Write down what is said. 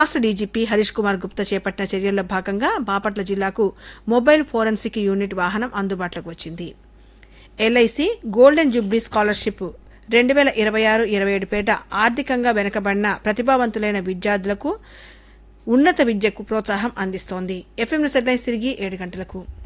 రాష్ట్ర డీజీపీ హరీష్ కుమార్ గుప్తా చేపట్టిన చర్యల్లో భాగంగా బాపట్ల జిల్లాకు మొబైల్ ఫోరెన్సిక్ యూనిట్ వాహనం అందుబాటులోకి వచ్చింది. ఎల్ఐసి గోల్డెన్ జూబ్లీ స్కాలర్షిప్ 2026-27 పేట ఆర్థికంగా వెనుకబడిన ప్రతిభావంతులైన విద్యార్థులకు ఉన్నత విద్యకు ప్రోత్సాహం అందిస్తోంది. ఎఫ్ఎం న్యూస్ హెడ్లైన్స్ తిరిగి 7 గంటలకు.